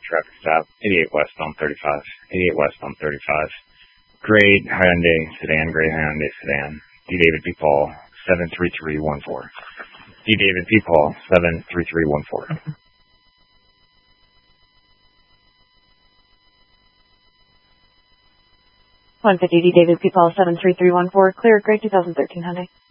traffic stop. 88 west on 35. 88 west on 35. Gray Hyundai sedan. D. David P. Paul 73314. D. David P. Paul 73314. 150 D. David P. Paul 73314. Clear. Gray 2013 Hyundai.